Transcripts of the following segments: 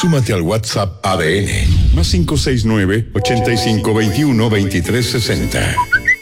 Súmate al WhatsApp ADN, más 569-8521-2360.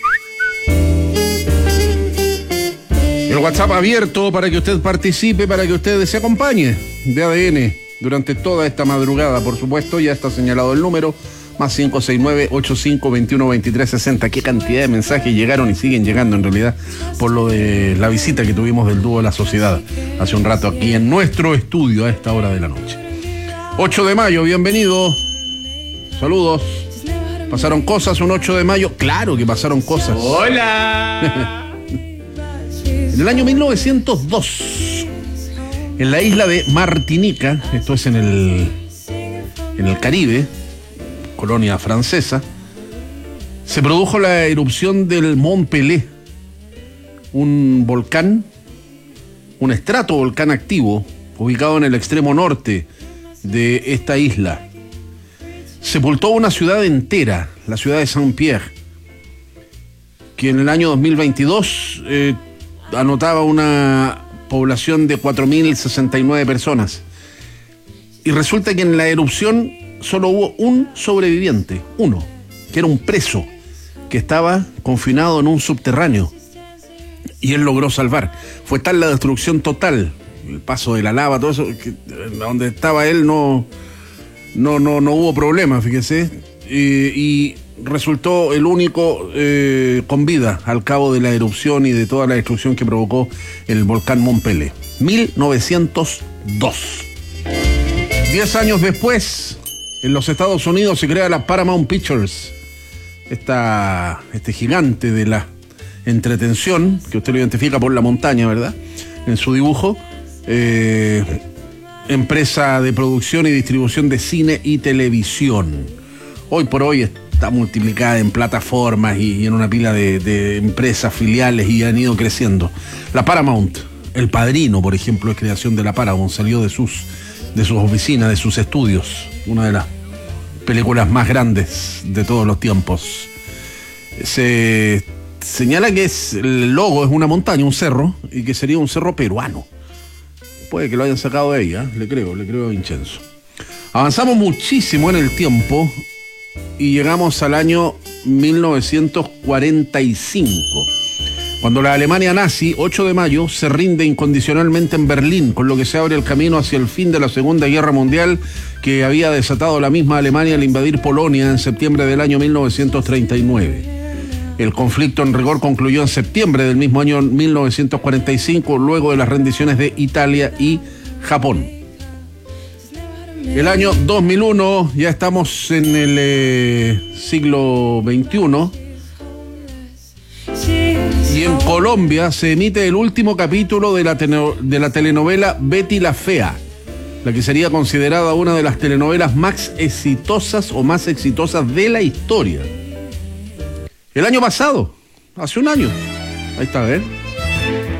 El WhatsApp abierto para que usted participe, para que usted se acompañe de ADN durante toda esta madrugada, por supuesto. Ya está señalado el número, más 569-8521-2360. Qué cantidad de mensajes llegaron y siguen llegando en realidad por lo de la visita que tuvimos del dúo La Sociedad hace un rato aquí en nuestro estudio a esta hora de la noche. 8 de mayo, bienvenido. Saludos. ¿Pasaron cosas un 8 de mayo? Claro que pasaron cosas. ¡Hola! En el año 1902, en la isla de Martinica, esto es en el Caribe, colonia francesa, se produjo la erupción del Mont Pelé, un volcán, un estratovolcán activo, ubicado en el extremo norte de esta isla. Sepultó una ciudad entera, la ciudad de Saint-Pierre, que en el año 2022 anotaba una población de 4.069 personas. Y resulta que en la erupción solo hubo un sobreviviente, uno, que era un preso, que estaba confinado en un subterráneo. Y él logró salvar. Fue tal la destrucción total, el paso de la lava, todo eso, que donde estaba él no hubo problema, fíjese. Y resultó el único con vida al cabo de la erupción y de toda la destrucción que provocó el volcán Mont Pelé. 1902. 10 años después, en los Estados Unidos se crea la Paramount Pictures, este gigante de la entretención, que usted lo identifica por la montaña, ¿verdad?, en su dibujo. Empresa de producción y distribución de cine y televisión. Hoy por hoy está multiplicada en plataformas y en una pila de empresas, filiales, y han ido creciendo. La Paramount, El Padrino, por ejemplo, es creación de la Paramount, salió de sus oficinas, de sus estudios, una de las películas más grandes de todos los tiempos. Se señala que el logo es una montaña, un cerro, y que sería un cerro peruano. Puede que lo hayan sacado de ahí, le creo a Vincenzo. Avanzamos muchísimo en el tiempo y llegamos al año 1945, cuando la Alemania nazi, 8 de mayo, se rinde incondicionalmente en Berlín, con lo que se abre el camino hacia el fin de la Segunda Guerra Mundial, que había desatado la misma Alemania al invadir Polonia en septiembre del año 1939. El conflicto en rigor concluyó en septiembre del mismo año 1945, luego de las rendiciones de Italia y Japón. El año 2001, ya estamos en el siglo XXI, y en Colombia se emite el último capítulo de la telenovela Betty la Fea, la que sería considerada una de las telenovelas más exitosas de la historia. El año pasado, hace un año, ahí está, ¿ver?